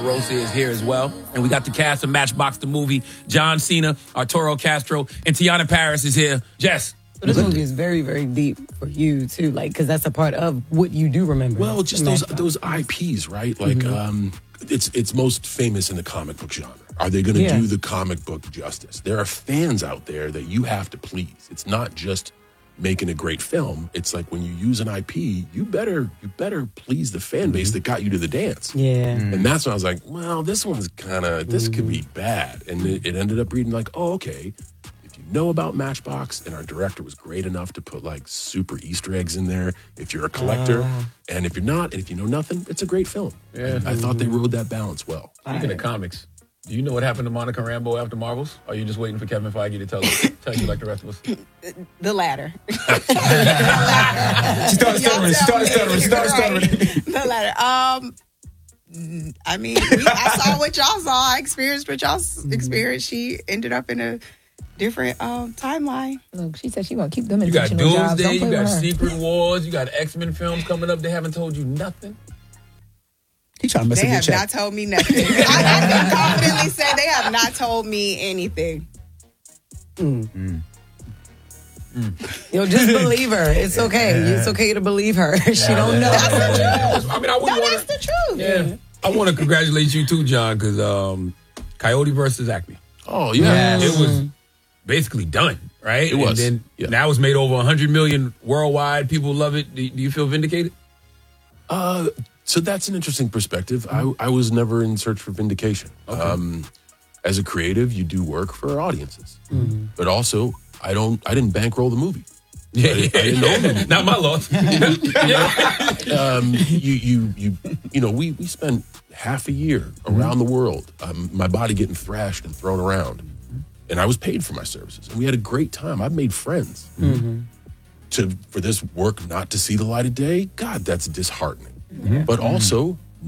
Rosa is here as well. And we got the cast of Matchbox the movie. John Cena, Arturo Castro, and Tiana Paris is here. Jess. So this movie is very, very deep for you, too, like, because that's a part of what you do remember. Well, just those IPs, right? Like, it's most famous in the comic book genre. Are they going to do the comic book justice? There are fans out there that you have to please. It's not just making a great film. It's like when you use an IP, you better please the fan base that got you to the dance. Yeah. And that's when I was like, well, this one's kind of, this could be bad. And it ended up reading like, oh, okay. If you know about Matchbox, and our director was great enough to put like super Easter eggs in there, if you're a collector, and if you're not, and if you know nothing, it's a great film. Yeah. I thought they rode that balance well. Speaking of comics, do you know what happened to Monica Rambeau after Marvels? Or are you just waiting for Kevin Feige to tell you like the rest of us? The latter. She started stuttering. The latter. I mean, I saw what y'all saw. I experienced what y'all experienced. She ended up in a different timeline. Look, she said she gonna keep them in You got jobs. Doomsday, you got Secret Wars, you got X-Men films coming up. They haven't told you nothing. He trying to mess They up your have check. not told me nothing. I can confidently say they have not told me anything. Yo, just believe her. It's okay. It's okay to believe her. She don't know. I mean, That's the truth. Yeah. I want to congratulate you too, John, because Coyote versus Acme. Oh, yeah. It was basically done, right? It was. And then now it's made over 100 million worldwide. People love it. Do you feel vindicated? So that's an interesting perspective. I was never in search for vindication. Okay. As a creative, you do work for audiences, but also I didn't bankroll the movie. I didn't own the movie. Not my loss. We spent half a year around the world, my body getting thrashed and thrown around, and I was paid for my services, and we had a great time. I've made friends. For this work not to see the light of day, God, that's disheartening. But also,